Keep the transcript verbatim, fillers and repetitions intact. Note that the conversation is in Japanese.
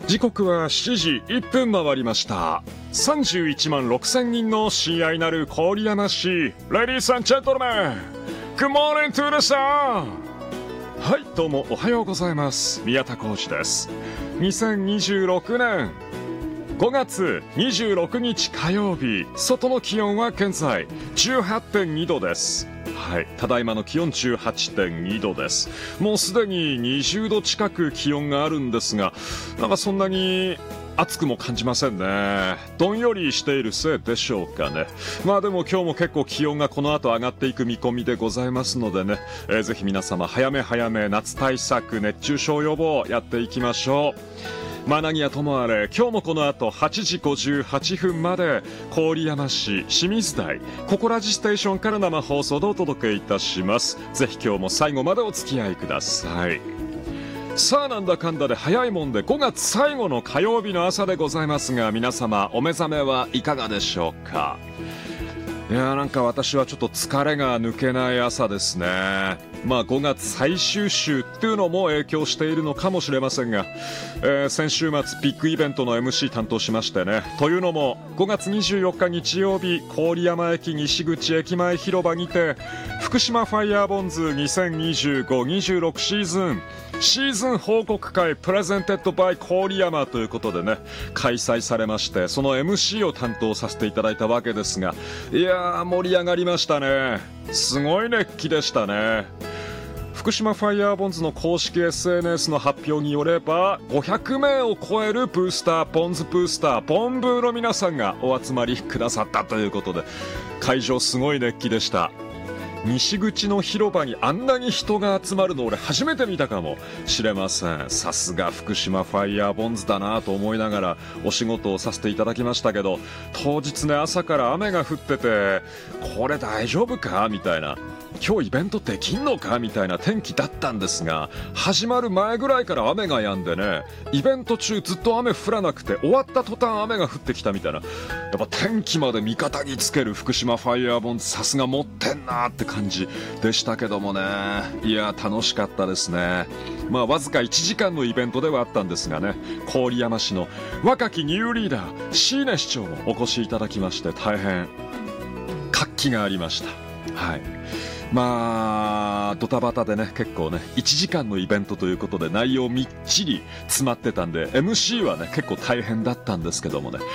時刻はしちじいっぷん回りました。さんじゅういちまんろくせんにんの親愛なる郡山市、レディース&ジェントルメン、Good morning to the sun。 はい、どうもおはようございます。宮田浩司です。にせんにじゅうろくねんごがつにじゅうろくにち火曜日、外の気温は現在 じゅうはってんにどです。はい、ただいまの気温 じゅうはちてんにどです。もうすでににじゅうど近く気温があるんですが、なんかそんなに暑くも感じませんね。どんよりしているせいでしょうかね。まあでも今日も結構気温がこの後上がっていく見込みでございますのでね、えー、ぜひ皆様早め早め夏対策、熱中症予防やっていきましょう。まあ何やともあれ、今日もこの後はちじごじゅうはっぷんまで郡山市清水台ココラジステーションから生放送でお届けいたします。ぜひ今日も最後までお付き合いください。さあなんだかんだで早いもんでごがつ最後の火曜日の朝でございますが、皆様お目覚めはいかがでしょうか。いやーなんか私はちょっと疲れが抜けない朝ですね。まあごがつ最終週っていうのも影響しているのかもしれませんが、えー、先週末ビッグイベントの エムシー 担当しましてね。というのもごがつにじゅうよっか日曜日、郡山駅西口駅前広場にて福島ファイヤーボンズにせんにじゅうご にじゅうろくシーズンシーズン報告会プレゼンテッドバイ郡山ということでね、開催されまして、その エムシー を担当させていただいたわけですが、いやー盛り上がりましたね。すごい熱気でしたね。福島ファイヤーボンズの公式 エスエヌエス の発表によれば、ごひゃくめいを超えるブースター、ボンズブースター、ボンブーの皆さんがお集まりくださったということで、会場すごい熱気でした。西口の広場にあんなに人が集まるの俺初めて見たかもしれません。さすが福島ファイヤーボンズだなと思いながらお仕事をさせていただきましたけど、当日ね朝から雨が降ってて、これ大丈夫かみたいな、今日イベントできんのかみたいな天気だったんですが、始まる前ぐらいから雨が止んでね、イベント中ずっと雨降らなくて、終わった途端雨が降ってきたみたいな、やっぱ天気まで味方につける福島ファイヤーボンズ、さすが持ってんなって感じでしたけどもね。いや楽しかったですね。まあわずかいちじかんのイベントではあったんですがね、郡山市の若きニューリーダー椎根市長もお越しいただきまして、大変活気がありました。はい、まあドタバタでね、結構ねいちじかんのイベントということで内容みっちり詰まってたんで エムシー はね結構大変だったんですけどもね、